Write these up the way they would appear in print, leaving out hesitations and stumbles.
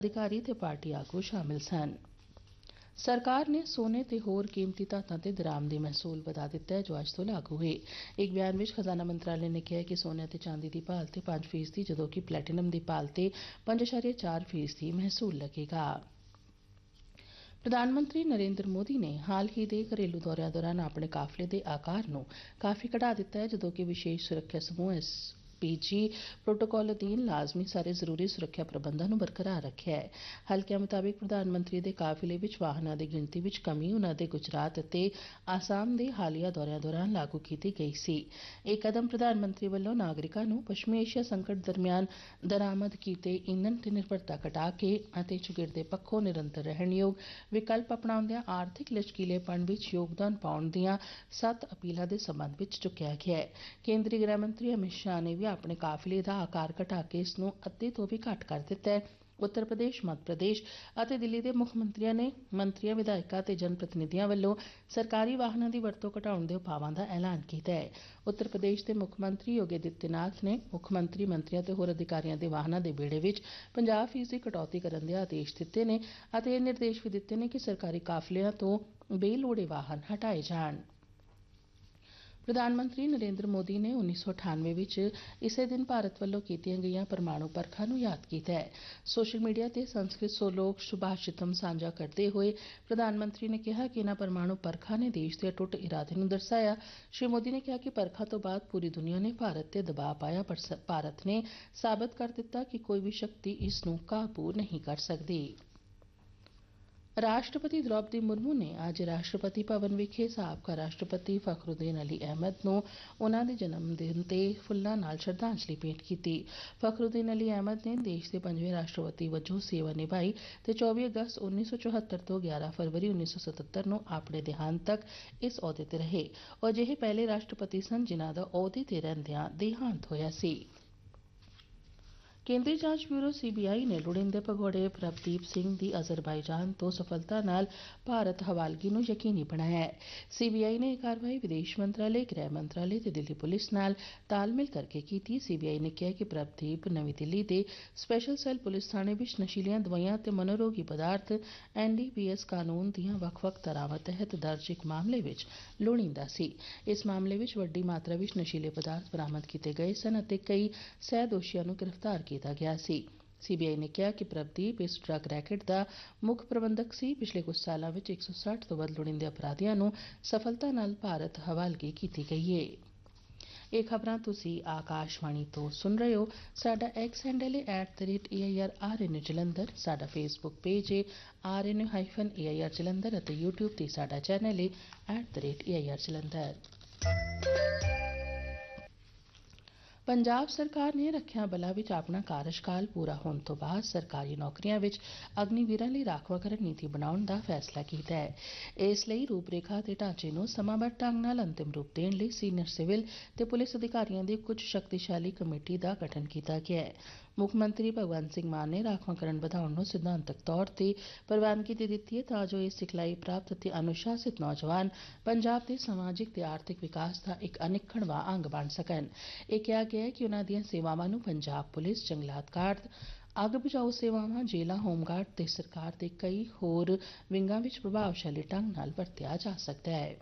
अधिकारी ते पार्टी आगू शामिल सन। सरकार ने सोने ते होर कीमती धातां ते दरामदी महसूल वधा दिता है, जो अज तो लागू है। एक बयान में खजाना मंत्रालय ने कहा कि सोने ते चांदी की भाल ते 5% जदों कि प्लैटिनम की भाल ते 5.4% महसूल लगेगा। प्रधानमंत्री नरेंद्र मोदी ने हाल ही दे घरेलू दौरियां दौरान अपने काफले के आकार नूं काफी घटा दिता है, जदों कि विशेष सुरक्षा समूह SPG प्रोटोकॉल अधीन लाजमी सारे जरूरी सुरक्षा प्रबंधां नूं बरकरार रखिया है। हल्कियां मुताबिक प्रधानमंत्री दे काफिले विच वाहनां दी गिणती विच कमी उन्हां दे गुजरात ते आसाम दे हालिया दौरियां दौरान लागू की गई सी। एक कदम प्रधानमंत्री वल्लों नागरिकां नूं पश्चिमी एशिया संकट दरमियान दरामद कीते ईंधन ते निर्भरता घटा के अते चुगिरदे पक्खों निरंतर रहण योग विकल्प अपनाउंदियां आर्थिक लचकीलेपन विच योगदान पाउण दियां 7 अपीलां दे संबंध विच चुक्या गया है। केंद्रीय गृह मंत्री अमित शाह ने भी अपने काफिले का आकार घटा के इस नूं अद्धे तो भी घट कर दिता है। उत्तर प्रदेश, मध्य प्रदेश और दिल्ली के मुख मंत्रियों ने मंत्रियों विधायकों ते जनप्रतिनिधियों वालों सरकारी वाहनों की वरतों घटाउण दे उपावां दा ऐलान किया है। उत्तर प्रदेश के मुख मंत्री योगी आदित्यनाथ ने मुख्यमंत्री मंत्रियों ते होर अधिकारियों के वाहनों के बेड़े विच 50% कटौती करने के आदेश दिते ने अते इह निर्देश भी दिते ने कि सरकारी काफलियां तो बेलोड़े वाहन हटाए जाण। प्रधानमंत्री नरेंद्र मोदी ने 1998 विच इसे दिन भारत वालों कीतियां गईयां परमाणु परखां नूं याद किया है। सोशल मीडिया ते संस्कृत सोलोक सुभाषितम साझा करते हुए प्रधानमंत्री ने कहा कि इन्हां परमाणु परखां ने देश के अटुट इरादे नूं दर्शाया। श्री मोदी ने कहा कि परखां तो बाद पूरी दुनिया ने भारत ते दबाव पाया, पर भारत ने साबित कर दिता कि कोई भी शक्ति इस नूं काबू नहीं कर सकती। राष्ट्रपति द्रौपदी मुर्मू ने आज राष्ट्रपति भवन विखे साबका राष्ट्रपति फखरुद्दीन अली अहमद नूं उन्हां दे जन्मदिन ते फुल्लां नाल श्रद्धांजलि भेंट की। फखरुद्दीन अली अहमद ने देश के 5वें राष्ट्रपति वजों सेवा निभाई ते 24 अगस्त 1974 तो 11 फरवरी 1977 नूं अपने देहांत तक इस अहुदे ते रहे और अजिहे पहले राष्ट्रपति सन जिन्हां दा अहुदे ते रहिंदियां देहांत होया सी। केंद्रीय जांच ब्यूरो CBI ने लोड़ींदे भगौड़े प्रभदीप सिंह दी अजरबैजान तो सफलता नाल भारत हवालगी नूं यकीनी बनाया है। CBI ने यह कार्रवाई विदेश मंत्रालय, गृह मंत्रालय ते दिल्ली पुलिस नाल तालमेल करके की। CBI ने कहा कि प्रभदीप नवी दिल्ली दे स्पैशल सैल पुलिस थाने विच नशीलियां दवाइयां ते मनोरोगी पदार्थ NDPS कानून दियां वक्-वक् धारावां तहत दर्ज एक मामले विच लोड़ींदा सी। इस मामले विच वड्डी मात्रा विच नशीले पदार्थ बरामद कीते गए सन अते कई सह दोषियां नूं गिरफ्तार किया गया सी। CBI ने कहा कि प्रभदीप इस ड्रग रैकेट का मुख्य प्रबंधक सी। पिछले कुछ सालों में 160 तो वध लोड़ींदे अपराधियों नूं सफलता नाल भारत हवालगी की गई है। ये खबरां तुसी आकाशवाणी तो सुन रहे हो। साडा X हैंडल है @AIRRN जलंधर, साडा फेसबुक पेज है RN-AIR जलंधर अते यूट्यूब ते साडा चैनल है @AIR जलंधर। पंजाब सरकार ने रखिया बलों विच अपना कार्यकाल पूरा होने तो बाद सरकारी नौकरियां विच अग्निवीरां लई राखवाकरण नीति बनाउण दा फैसला कीता है। इस लई रूपरेखा ते ढांचे नूं समाबद्ध ढंग नाल अंतिम रूप देण लई सीनियर सिविल ते पुलिस अधिकारियों दी कुछ शक्तिशाली कमेटी दा गठन किया गया है। मुख्यमंत्री भगवंत सिंह मान ने राखवाकरण वधाउण नूं सिद्धांतक तौर ते प्रवानगी दे दित्ती है तां जो इस सिखलाई प्राप्त ते अनुशासित नौजवान पंजाब दे समाजिक ते आर्थिक विकास दा एक अनिखड़वां अंग बण सकन। यह कहा गया है कि उन्हां दीआं सेवावां नूं पंजाब पुलिस, जंगलात गार्ड, अग बुझाऊ सेवावां, जेलां, होमगार्ड ते सरकार दे कई होर विंगां विच प्रभावशाली ढंग नाल वरतिया जा सकदा है।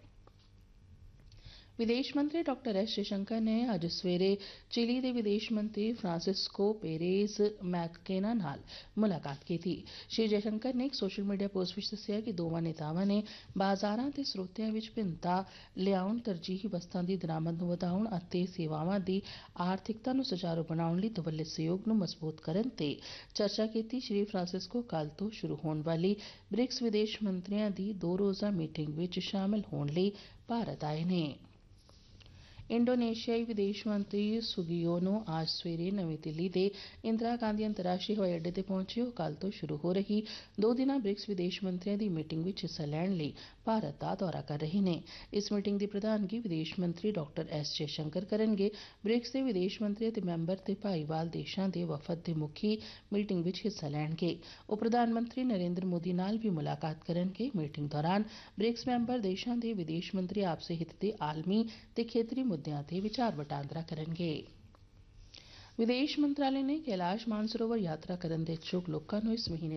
विदेश मंत्री डॉक्टर S जयशंकर ने अज सवेरे चिली के विदेश मंत्री फ्रांसिस्को पेरेज मैककेना नाल मुलाकात की। श्री जयशंकर ने एक सोशल मीडिया पोस्ट में दस्सिया कि दोवां नेतावां ने बाजारां ते स्रोतियां विच भिन्नता लियाउण, तरजीही वस्तां दी दरामद नूं वधाउण अते सेवावां दी आर्थिकता नूं सुचारू बनाउण लई दवल्ले सहयोग नूं मजबूत करन ते चर्चा की। श्री फ्रांसिस्को कल तो शुरू होने वाली ब्रिक्स विदेश मंत्रियों की 2 रोज़ा मीटिंग विच शामिल होने लई भारत आए ने। इंडोनेशियाई विदेश मंत्री सुगियोनो आज सवेरे नवी दिल्ली के इंदिरा गांधी अंतर्राष्ट्रीय हवाई अड्डे ते पहुंचे। और कल तो शुरू हो रही 2 दिना ब्रिक्स विदेश मंत्रियों की मीटिंग में हिस्सा लैण लई भारत का दौरा कर रहे हैं। इस मीटिंग की प्रधानगी विदेश मंत्री डॉक्टर S जयशंकर करनगे। ब्रिक्स के विदेश मंत्री ते मैंबर ते भाईवाल देशों के वफद के मुखी मीटिंग में हिस्सा लैणगे। और प्रधानमंत्री नरेंद्र मोदी नाल भी मुलाकात करनगे। मीटिंग दौरान ब्रिक्स मैंबर देशों के विदेश मंत्री आपसी हित के आलमी ते खेतरी मुद्दों ते विचार वटांदरा करनगे। ਵਿਦੇਸ਼ ਮੰਤਰਾਲੇ ਨੇ ਕੈਲਾਸ਼ ਮਾਨਸਰੋਵਰ ਯਾਤਰਾ ਕਰਨ ਦੇ ਇੱਛੁਕ ਲੋਕਾਂ ਨੂੰ ਇਸ ਮਹੀਨੇ